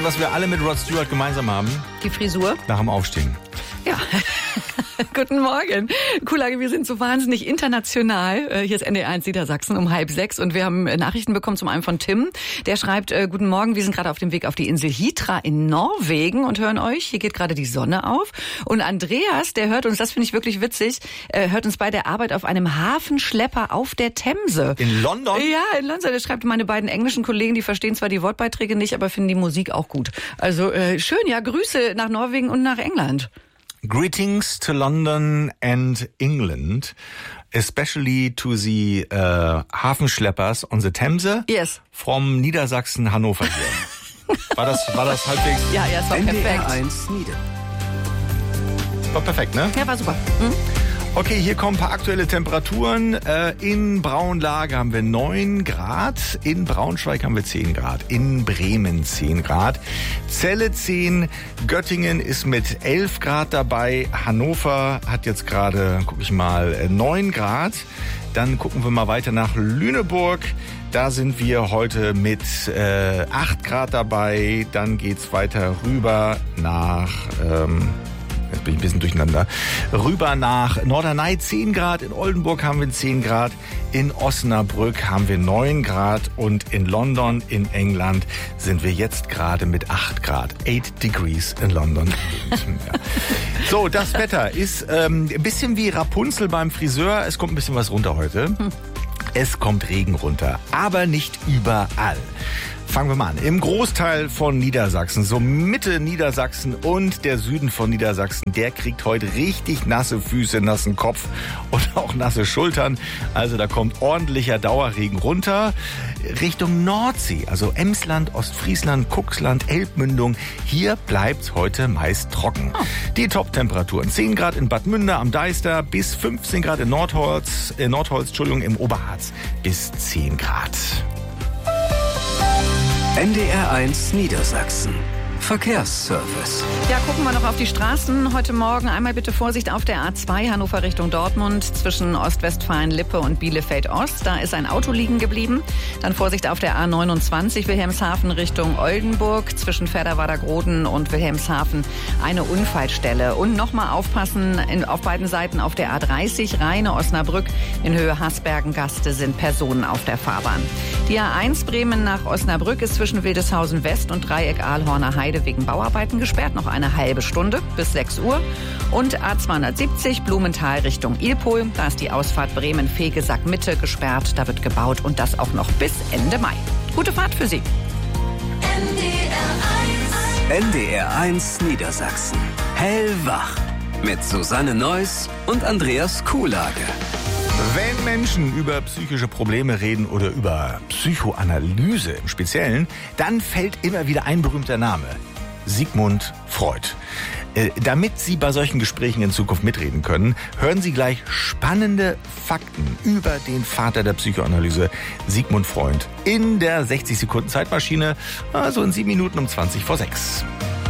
Was wir alle mit Rod Stewart gemeinsam haben. Die Frisur. Nach dem Aufstehen. Ja. Guten Morgen. Kuhlage, wir sind so wahnsinnig international. Hier ist NDR 1 Niedersachsen um 5:30 und wir haben Nachrichten bekommen, zum einen von Tim. Der schreibt, guten Morgen, wir sind gerade auf dem Weg auf die Insel Hitra in Norwegen und hören euch. Hier geht gerade die Sonne auf. Und Andreas, der hört uns, das finde ich wirklich witzig, hört uns bei der Arbeit auf einem Hafenschlepper auf der Themse. In London? Ja, in London. Der schreibt, meine beiden englischen Kollegen, die verstehen zwar die Wortbeiträge nicht, aber finden die Musik auch gut. Also schön, ja, Grüße nach Norwegen und nach England. Greetings to London and England, especially to the Hafenschleppers on the Themse. Yes. From Niedersachsen, Hannover hier. War das halbwegs? Ja, es war perfekt. NDR 1 Nieder. War perfekt, ne? Ja, war super. Okay, hier kommen ein paar aktuelle Temperaturen. In Braunlage haben wir 9 Grad, in Braunschweig haben wir 10 Grad, in Bremen 10 Grad, Celle 10, Göttingen ist mit 11 Grad dabei, Hannover hat jetzt gerade, gucke ich mal, 9 Grad. Dann gucken wir mal weiter nach Lüneburg. Da sind wir heute mit 8 Grad dabei. Dann geht's weiter rüber nach... Jetzt bin ich ein bisschen durcheinander. Rüber nach Norderney 10 Grad, in Oldenburg haben wir 10 Grad, in Osnabrück haben wir 9 Grad und in London in England sind wir jetzt gerade mit 8 Grad. 8 degrees in London. Ja. So, das Wetter ist ein bisschen wie Rapunzel beim Friseur. Es kommt ein bisschen was runter heute. Es kommt Regen runter, aber nicht überall. Fangen wir mal an. Im Großteil von Niedersachsen, so Mitte Niedersachsen und der Süden von Niedersachsen, der kriegt heute richtig nasse Füße, nassen Kopf und auch nasse Schultern. Also da kommt ordentlicher Dauerregen runter. Richtung Nordsee, also Emsland, Ostfriesland, Cuxland, Elbmündung, hier bleibt's heute meist trocken. Die Top-Temperaturen 10 Grad in Bad Münder am Deister bis 15 Grad in Nordholz, im Oberharz bis 10 Grad. NDR 1 Niedersachsen. Verkehrsservice. Ja, gucken wir noch auf die Straßen. Heute Morgen einmal bitte Vorsicht auf der A2 Hannover Richtung Dortmund zwischen Ostwestfalen-Lippe und Bielefeld-Ost. Da ist ein Auto liegen geblieben. Dann Vorsicht auf der A29 Wilhelmshaven Richtung Oldenburg zwischen Ferderwerda-Groden und Wilhelmshaven eine Unfallstelle. Und nochmal aufpassen auf beiden Seiten auf der A30 Rheine-Osnabrück in Höhe Hasbergen-Gaste sind Personen auf der Fahrbahn. Die A1 Bremen nach Osnabrück ist zwischen Wildeshausen West und Dreieck Ahlhorner Heide wegen Bauarbeiten gesperrt, noch eine halbe Stunde bis 6 Uhr. Und A270 Blumenthal Richtung Ilpol, da ist die Ausfahrt Bremen-Fegesack Mitte gesperrt, da wird gebaut und das auch noch bis Ende Mai. Gute Fahrt für Sie. NDR 1 Niedersachsen. Hellwach. Mit Susanne Neuss und Andreas Kuhlage. Wenn Menschen über psychische Probleme reden oder über Psychoanalyse im Speziellen, dann fällt immer wieder ein berühmter Name. Sigmund Freud. Damit Sie bei solchen Gesprächen in Zukunft mitreden können, hören Sie gleich spannende Fakten über den Vater der Psychoanalyse, Sigmund Freud, in der 60 Sekunden Zeitmaschine, also in 7 Minuten um 20 vor 6.